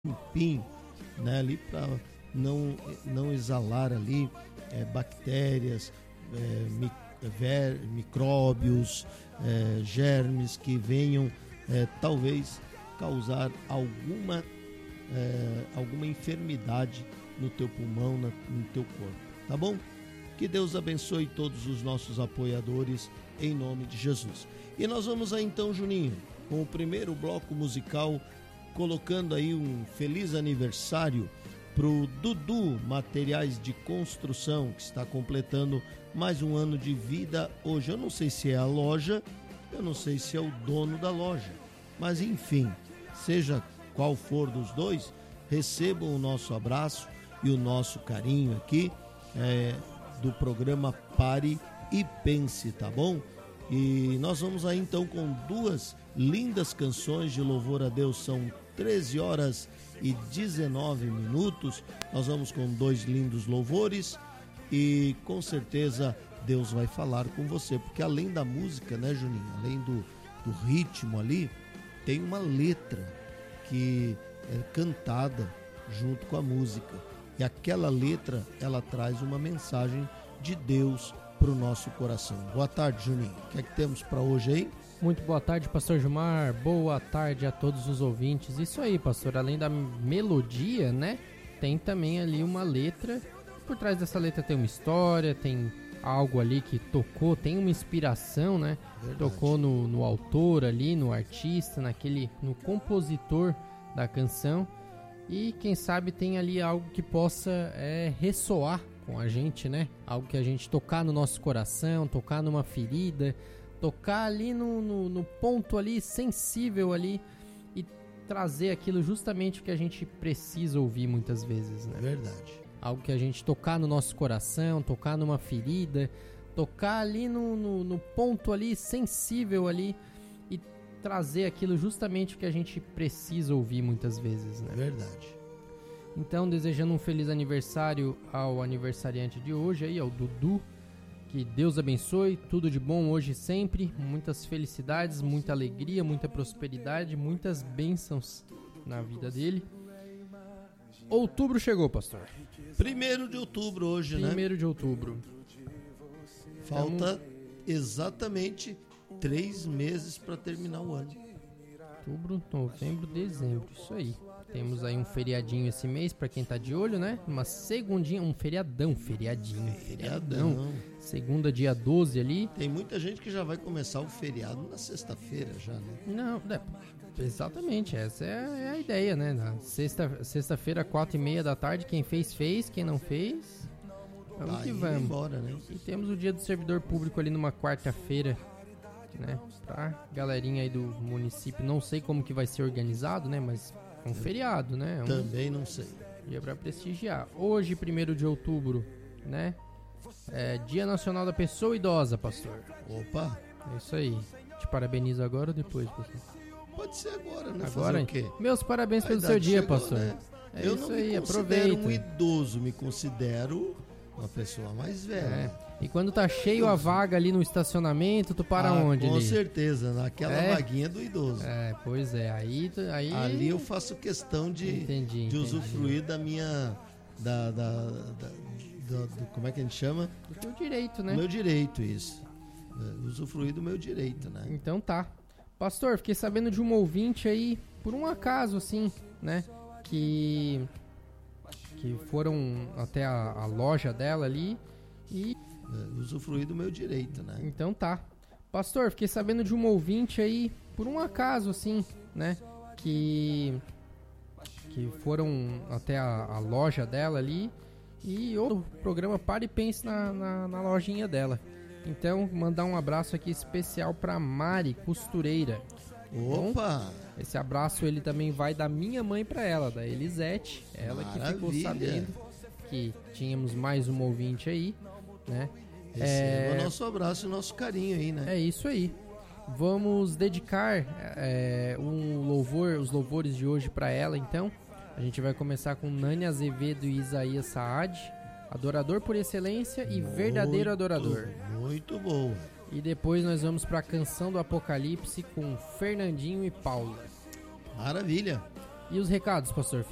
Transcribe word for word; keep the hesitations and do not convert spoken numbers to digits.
limpinho, né, ali para não, não exalar ali é, bactérias, é, mi, ver, micróbios, é, germes que venham é, talvez causar alguma, é, alguma enfermidade no teu pulmão, na, no teu corpo, tá bom? Que Deus abençoe todos os nossos apoiadores em nome de Jesus. E nós vamos aí então, Juninho, com o primeiro bloco musical, colocando aí um feliz aniversário pro Dudu Materiais de Construção, que está completando mais um ano de vida hoje. Eu não sei se é a loja, eu não sei se é o dono da loja, mas enfim, seja qual for dos dois, recebam o nosso abraço e o nosso carinho aqui é, do programa Pare e Pense, tá bom? E nós vamos aí então com duas lindas canções de louvor a Deus. São treze horas e dezenove minutos. Nós vamos com dois lindos louvores e com certeza Deus vai falar com você, porque além da música, né, Juninho, além do, do ritmo ali, tem uma letra que é cantada junto com a música, e aquela letra ela traz uma mensagem de Deus para o nosso coração. Boa tarde, Juninho. O que é que temos para hoje aí? Muito boa tarde, pastor Gilmar. Boa tarde a todos os ouvintes. Isso aí, pastor. Além da melodia, né, tem também ali uma letra. Por trás dessa letra tem uma história, tem algo ali que tocou, tem uma inspiração, né? Verdade. Tocou no, no autor ali, no artista, naquele, no compositor da canção. E quem sabe tem ali algo que possa é, ressoar com a gente, né? Algo que a gente tocar no nosso coração, tocar numa ferida, tocar ali no, no, no ponto ali sensível ali e trazer aquilo justamente o que a gente precisa ouvir muitas vezes, né? Verdade. Algo que a gente tocar no nosso coração, tocar numa ferida, tocar ali no, no, no ponto ali sensível ali e trazer aquilo justamente o que a gente precisa ouvir muitas vezes, né? Verdade. Então, desejando um feliz aniversário ao aniversariante de hoje, aí, ao Dudu. Que Deus abençoe, tudo de bom hoje e sempre, muitas felicidades, muita alegria, muita prosperidade, muitas bênçãos na vida dele. Outubro chegou, pastor. Primeiro de outubro hoje, né? Primeiro de outubro. Falta exatamente três meses para terminar o ano. Outubro, novembro, dezembro, isso aí. Temos aí um feriadinho esse mês pra quem tá de olho, né? Uma segundinha, um feriadão, feriadinho, feriadão. feriadão. Segunda, dia doze ali. Tem muita gente que já vai começar o feriado na sexta-feira já, né? Não, é, exatamente, essa é, é a ideia, né? Na sexta, sexta-feira, quatro e meia da tarde, quem fez, fez, quem não fez, vamos tá que vamos. Embora, né? E temos o dia do servidor público ali numa quarta-feira, né? Pra galerinha aí do município, não sei como que vai ser organizado, né? Mas é um feriado, né? É um Também não sei. Dia pra prestigiar. Hoje, primeiro de outubro, né? É Dia Nacional da Pessoa Idosa, pastor. Opa! É isso aí. Te parabenizo agora ou depois, pastor? Pode ser agora, né? Agora, fazer o quê? Meus parabéns pelo seu dia, chegou, pastor. Né? É Eu isso não aí, me considero aproveita. um idoso, me considero uma pessoa mais velha. É. E quando tá cheio a vaga ali no estacionamento, tu para ah, onde com ali? Com certeza, naquela é? vaguinha do idoso. É, pois é. Aí, aí... Ali eu faço questão de, entendi, de entendi. usufruir da minha... Da, da, da, da, do, como é que a gente chama? Do teu direito, né? Do meu direito, isso. Usufruir do meu direito, né? Então tá. Pastor, fiquei sabendo de um ouvinte aí, por um acaso, assim, né? Que... Que foram até a, a loja dela ali e... usufruir do meu direito, né? Então tá. Pastor, fiquei sabendo de um ouvinte aí, por um acaso, assim, né? Que... Que foram até a, a loja dela ali e o programa Pare e Pense na, na, na lojinha dela. Então, mandar um abraço aqui especial pra Mari Costureira. Opa! Bom, esse abraço ele também vai da minha mãe pra ela, da Elisete. Ela Maravilha. Que ficou sabendo que tínhamos mais um ouvinte aí, né? Receba o nosso abraço e o nosso carinho aí, né? É isso aí. Vamos dedicar é, um louvor, os louvores de hoje pra ela, então. A gente vai começar com Nani Azevedo e Isaías Saad, adorador por excelência e muito, verdadeiro adorador. Muito bom. E depois nós vamos pra Canção do Apocalipse com Fernandinho e Paulo. Maravilha. E os recados, pastor?